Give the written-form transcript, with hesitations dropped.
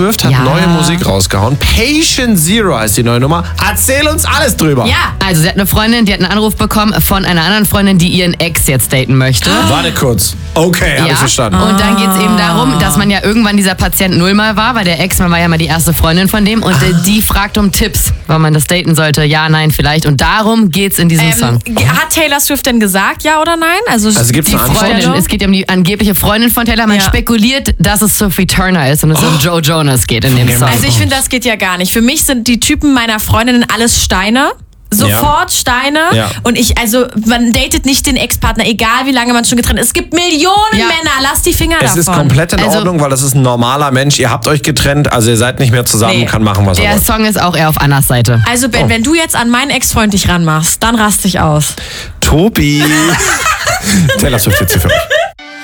Swift hat neue Musik rausgehauen. Patient Zero heißt die neue Nummer. Erzähl uns alles drüber. Ja, also sie hat eine Freundin, die hat einen Anruf bekommen von einer anderen Freundin, die ihren Ex jetzt daten möchte. Warte kurz. Okay, habe ich verstanden. Und dann geht es eben darum, dass man ja irgendwann dieser Patient null mal war, weil der Ex, man war ja mal die erste Freundin von dem und die fragt um Tipps, wann man das daten sollte. Ja, nein, vielleicht. Und darum geht's in diesem Song. Hat Taylor Swift denn gesagt, ja oder nein? Also gibt's die eine Antwort? Freundin, es geht um die angebliche Freundin von Taylor. Man spekuliert, dass es Sophie Turner ist und es um Joe Jonas geht in dem Song. Also ich finde, das geht ja gar nicht. Für mich sind die Typen meiner Freundinnen alles Steine. Sofort Steine. Ja. Und man datet nicht den Ex-Partner, egal wie lange man schon getrennt ist. Es gibt Millionen Männer, lasst die Finger davon. Es ist komplett in Ordnung, weil das ist ein normaler Mensch. Ihr habt euch getrennt, also ihr seid nicht mehr zusammen, kann machen, was er will. Der Song ist auch eher auf Annas Seite. Also Ben, wenn du jetzt an meinen Ex-Freund dich ranmachst, dann raste ich aus. Tobi. Taylor Swift jetzt hier für mich.